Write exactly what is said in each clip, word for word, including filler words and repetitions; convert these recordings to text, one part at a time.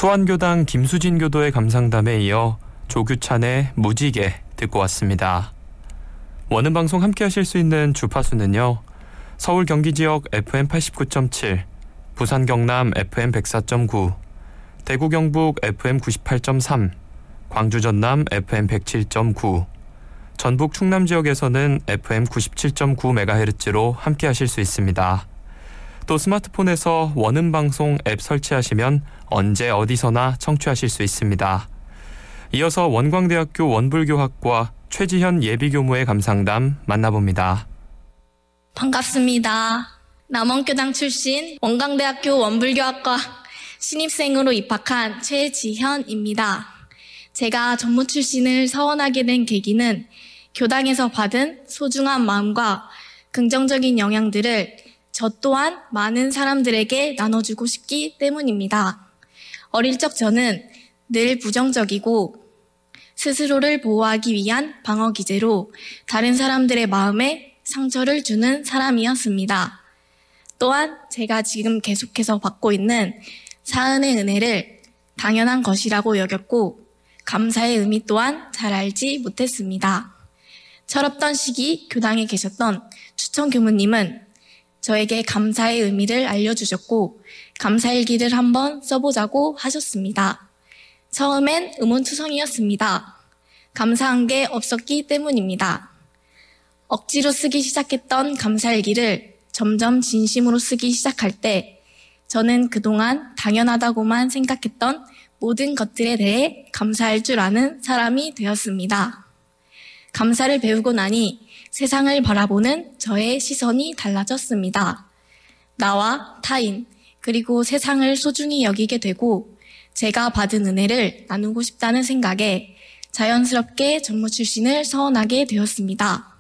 수완교당 김수진 교도의 감상담에 이어 조규찬의 무지개 듣고 왔습니다. 원음방송 함께 하실 수 있는 주파수는요. 서울 경기 지역 에프엠 팔십구 점 칠, 부산 경남 에프엠 백사 점 구, 대구 경북 에프엠 구십팔 점 삼, 광주 전남 에프엠 백칠 점 구, 전북 충남 지역에서는 에프엠 구십칠 점 구 메가헤르츠로 함께 하실 수 있습니다. 또 스마트폰에서 원음방송 앱 설치하시면 언제 어디서나 청취하실 수 있습니다. 이어서 원광대학교 원불교학과 최지현 예비교무의 감상담 만나봅니다. 반갑습니다. 남원교당 출신 원광대학교 원불교학과 신입생으로 입학한 최지현입니다. 제가 전무 출신을 서원하게 된 계기는 교당에서 받은 소중한 마음과 긍정적인 영향들을 저 또한 많은 사람들에게 나눠주고 싶기 때문입니다. 어릴 적 저는 늘 부정적이고 스스로를 보호하기 위한 방어 기제로 다른 사람들의 마음에 상처를 주는 사람이었습니다. 또한 제가 지금 계속해서 받고 있는 사은의 은혜를 당연한 것이라고 여겼고 감사의 의미 또한 잘 알지 못했습니다. 철없던 시기 교당에 계셨던 추천 교무님은 저에게 감사의 의미를 알려주셨고 감사일기를 한번 써보자고 하셨습니다. 처음엔 의문투성이었습니다. 감사한 게 없었기 때문입니다. 억지로 쓰기 시작했던 감사일기를 점점 진심으로 쓰기 시작할 때 저는 그동안 당연하다고만 생각했던 모든 것들에 대해 감사할 줄 아는 사람이 되었습니다. 감사를 배우고 나니 세상을 바라보는 저의 시선이 달라졌습니다. 나와 타인, 그리고 세상을 소중히 여기게 되고 제가 받은 은혜를 나누고 싶다는 생각에 자연스럽게 전무 출신을 서원하게 되었습니다.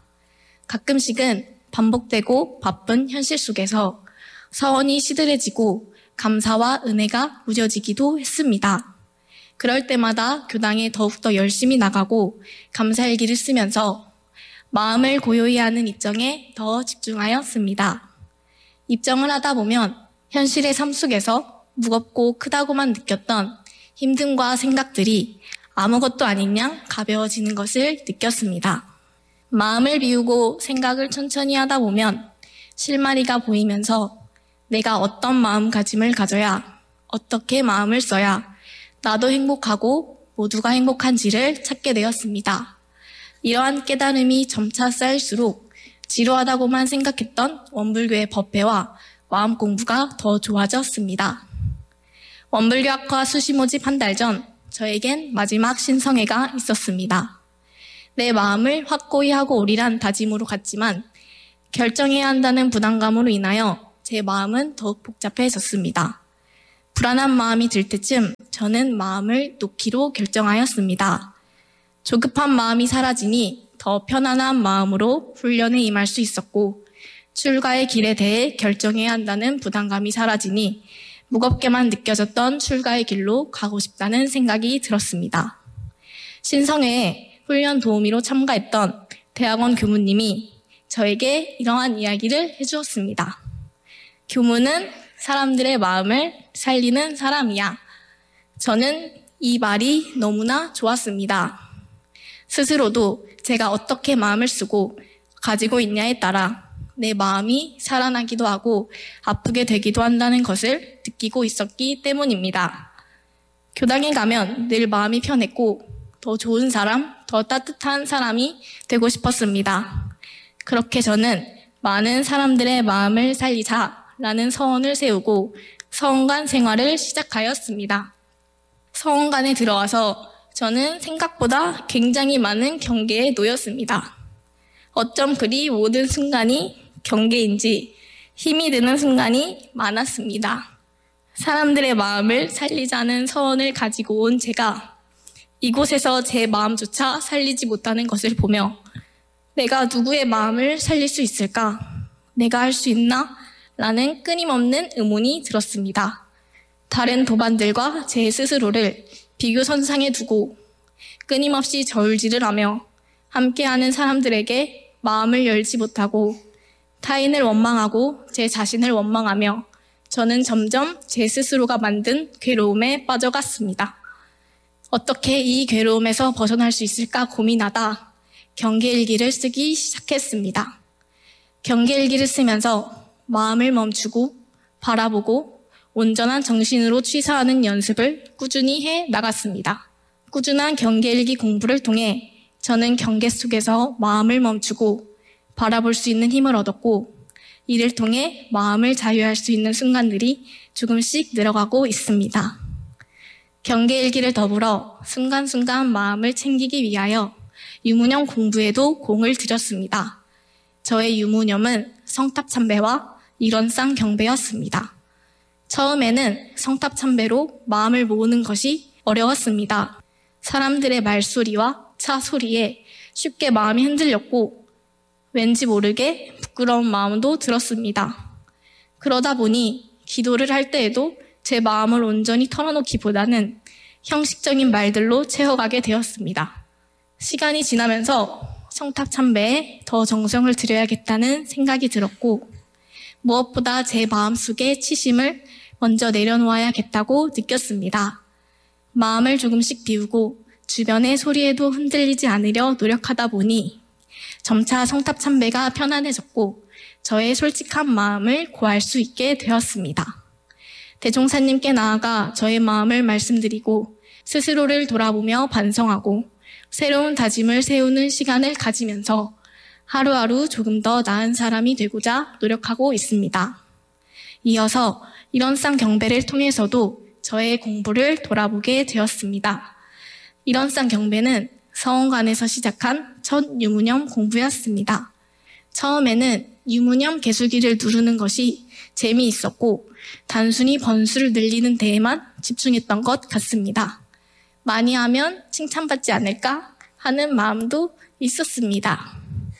가끔씩은 반복되고 바쁜 현실 속에서 서원이 시들해지고 감사와 은혜가 무뎌지기도 했습니다. 그럴 때마다 교당에 더욱더 열심히 나가고 감사일기를 쓰면서 마음을 고요히 하는 입정에 더 집중하였습니다. 입정을 하다 보면 현실의 삶 속에서 무겁고 크다고만 느꼈던 힘듦과 생각들이 아무것도 아닌 양 가벼워지는 것을 느꼈습니다. 마음을 비우고 생각을 천천히 하다 보면 실마리가 보이면서 내가 어떤 마음가짐을 가져야 어떻게 마음을 써야 나도 행복하고 모두가 행복한지를 찾게 되었습니다. 이러한 깨달음이 점차 쌓일수록 지루하다고만 생각했던 원불교의 법회와 마음 공부가 더 좋아졌습니다. 원불교학과 수시 모집 한 달 전 저에겐 마지막 신성회가 있었습니다. 내 마음을 확고히 하고 오리란 다짐으로 갔지만 결정해야 한다는 부담감으로 인하여 제 마음은 더욱 복잡해졌습니다. 불안한 마음이 들 때쯤 저는 마음을 놓기로 결정하였습니다. 조급한 마음이 사라지니 더 편안한 마음으로 훈련에 임할 수 있었고 출가의 길에 대해 결정해야 한다는 부담감이 사라지니 무겁게만 느껴졌던 출가의 길로 가고 싶다는 생각이 들었습니다. 신성회에 훈련 도우미로 참가했던 대학원 교무님이 저에게 이러한 이야기를 해주었습니다. 교무는 사람들의 마음을 살리는 사람이야. 저는 이 말이 너무나 좋았습니다. 스스로도 제가 어떻게 마음을 쓰고 가지고 있냐에 따라 내 마음이 살아나기도 하고 아프게 되기도 한다는 것을 느끼고 있었기 때문입니다. 교당에 가면 늘 마음이 편했고 더 좋은 사람, 더 따뜻한 사람이 되고 싶었습니다. 그렇게 저는 많은 사람들의 마음을 살리자라는 서원을 세우고 서원관 생활을 시작하였습니다. 서원관에 들어와서 저는 생각보다 굉장히 많은 경계에 놓였습니다. 어쩜 그리 모든 순간이 경계인지 힘이 드는 순간이 많았습니다. 사람들의 마음을 살리자는 서원을 가지고 온 제가 이곳에서 제 마음조차 살리지 못하는 것을 보며 내가 누구의 마음을 살릴 수 있을까? 내가 할 수 있나? 라는 끊임없는 의문이 들었습니다. 다른 도반들과 제 스스로를 비교선상에 두고 끊임없이 저울질을 하며 함께하는 사람들에게 마음을 열지 못하고 타인을 원망하고 제 자신을 원망하며 저는 점점 제 스스로가 만든 괴로움에 빠져갔습니다. 어떻게 이 괴로움에서 벗어날 수 있을까 고민하다 경계일기를 쓰기 시작했습니다. 경계일기를 쓰면서 마음을 멈추고 바라보고 온전한 정신으로 취사하는 연습을 꾸준히 해 나갔습니다. 꾸준한 경계일기 공부를 통해 저는 경계 속에서 마음을 멈추고 바라볼 수 있는 힘을 얻었고 이를 통해 마음을 자유할 수 있는 순간들이 조금씩 늘어가고 있습니다. 경계일기를 더불어 순간순간 마음을 챙기기 위하여 유무념 공부에도 공을 들였습니다. 저의 유무념은 성탑참배와 일원상 경배였습니다. 처음에는 성탑참배로 마음을 모으는 것이 어려웠습니다. 사람들의 말소리와 차 소리에 쉽게 마음이 흔들렸고 왠지 모르게 부끄러운 마음도 들었습니다. 그러다 보니 기도를 할 때에도 제 마음을 온전히 털어놓기보다는 형식적인 말들로 채워가게 되었습니다. 시간이 지나면서 성탑 참배에 더 정성을 들여야겠다는 생각이 들었고 무엇보다 제 마음속에 치심을 먼저 내려놓아야겠다고 느꼈습니다. 마음을 조금씩 비우고 주변의 소리에도 흔들리지 않으려 노력하다 보니 점차 성탑 참배가 편안해졌고 저의 솔직한 마음을 고할 수 있게 되었습니다. 대종사님께 나아가 저의 마음을 말씀드리고 스스로를 돌아보며 반성하고 새로운 다짐을 세우는 시간을 가지면서 하루하루 조금 더 나은 사람이 되고자 노력하고 있습니다. 이어서 일원상 경배를 통해서도 저의 공부를 돌아보게 되었습니다. 일원상 경배는 서원관에서 시작한 첫 유무념 공부였습니다. 처음에는 유무념 개수기를 누르는 것이 재미있었고 단순히 번수를 늘리는 데에만 집중했던 것 같습니다. 많이 하면 칭찬받지 않을까 하는 마음도 있었습니다.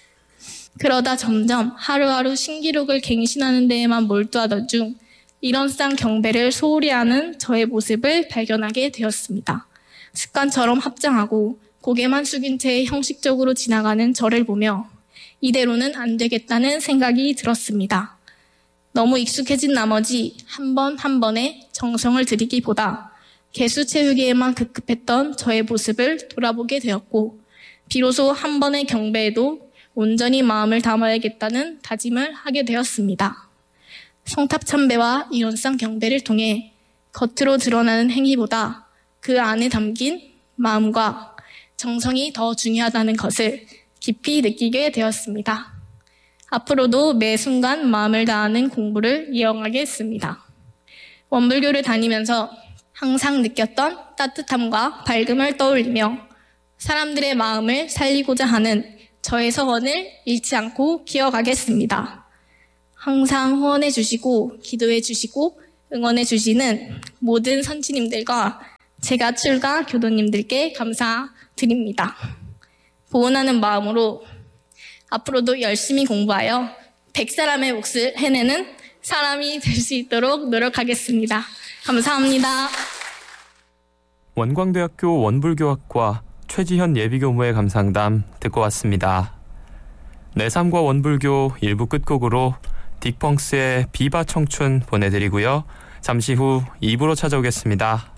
그러다 점점 하루하루 신기록을 갱신하는 데에만 몰두하던 중 일원상 경배를 소홀히 하는 저의 모습을 발견하게 되었습니다. 습관처럼 합장하고 고개만 숙인 채 형식적으로 지나가는 저를 보며 이대로는 안 되겠다는 생각이 들었습니다. 너무 익숙해진 나머지 한 번 한 번에 정성을 들이기보다 개수 채우기에만 급급했던 저의 모습을 돌아보게 되었고 비로소 한 번의 경배에도 온전히 마음을 담아야겠다는 다짐을 하게 되었습니다. 성탑 참배와 일원상 경배를 통해 겉으로 드러나는 행위보다 그 안에 담긴 마음과 정성이 더 중요하다는 것을 깊이 느끼게 되었습니다. 앞으로도 매 순간 마음을 다하는 공부를 이어가겠습니다. 원불교를 다니면서 항상 느꼈던 따뜻함과 밝음을 떠올리며 사람들의 마음을 살리고자 하는 저의 서원을 잃지 않고 기어가겠습니다. 항상 후원해 주시고 기도해 주시고 응원해 주시는 모든 선지님들과 제가 출가 교도님들께 감사드립니다. 보온하는 마음으로 앞으로도 열심히 공부하여 백 사람의 몫을 해내는 사람이 될 수 있도록 노력하겠습니다. 감사합니다. 원광대학교 원불교학과 최지현 예비교무의 감상담 듣고 왔습니다. 내삼과 원불교 일 부 끝곡으로 딕펑스의 비바 청춘 보내드리고요. 잠시 후 이 부로 찾아오겠습니다.